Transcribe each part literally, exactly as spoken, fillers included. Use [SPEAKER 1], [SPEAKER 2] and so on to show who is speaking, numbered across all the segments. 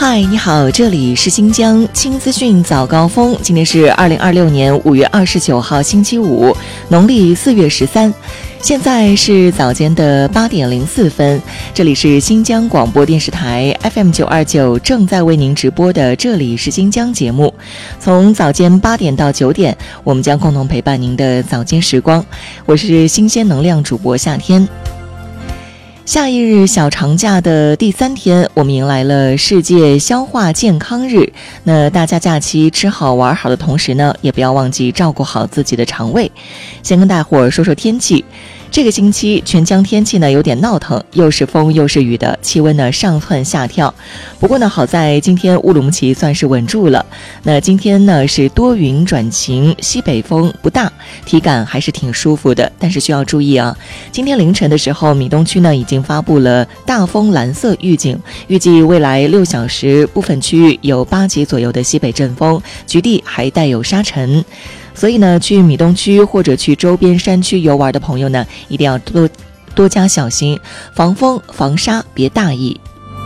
[SPEAKER 1] 嗨，你好，这里是新疆轻资讯早高峰。今天是二零二六年五月二十九号星期五，农历四月十三。现在是早间的八点零四分，这里是新疆广播电视台 F M 九二九正在为您直播的这里是新疆节目。从早间八点到九点，我们将共同陪伴您的早间时光。我是新鲜能量主播夏天。下一日小长假的第三天，我们迎来了世界消化健康日。那大家假期吃好玩好的同时呢，也不要忘记照顾好自己的肠胃。先跟大伙儿说说天气。这个星期全疆天气呢有点闹腾，又是风又是雨的，气温呢上蹿下跳。不过呢，好在今天乌鲁木齐算是稳住了。那今天呢是多云转晴，西北风不大，体感还是挺舒服的。但是需要注意啊，今天凌晨的时候，米东区呢已经发布了大风蓝色预警，预计未来六小时部分区域有八级左右的西北阵风，局地还带有沙尘。所以呢，去米东区或者去周边山区游玩的朋友呢，一定要多多加小心，防风防沙，别大意。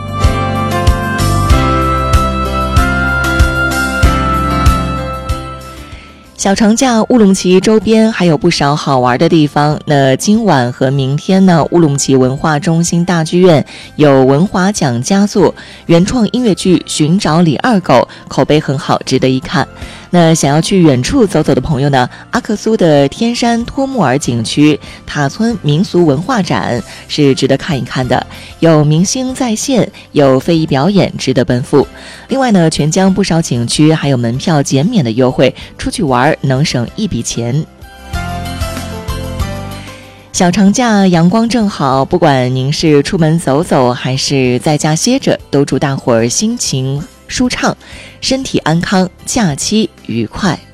[SPEAKER 1] 小长假，乌鲁木齐周边还有不少好玩的地方。那今晚和明天呢，乌鲁木齐文化中心大剧院有文华奖佳作原创音乐剧《寻找李二狗》，口碑很好，值得一看。那想要去远处走走的朋友呢，阿克苏的天山托木尔景区塔村民俗文化展是值得看一看的，有明星在线，有非遗表演，值得奔赴。另外呢，全疆不少景区还有门票减免的优惠，出去玩能省一笔钱。小长假阳光正好，不管您是出门走走还是在家歇着，都祝大伙儿心情舒畅，身体安康，假期愉快。